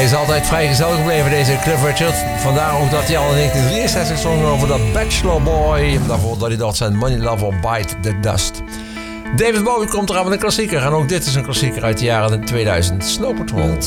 is altijd vrij gezellig gebleven, deze Cliff Richard. Vandaar ook dat hij al in 1963 zong over dat Bachelor Boy. Daarvoor dat hij dat zijn Money Lover Bite the Dust. David Bowie komt eraan met een klassieker. En ook dit is een klassieker uit de jaren 2000. Snow Patrol.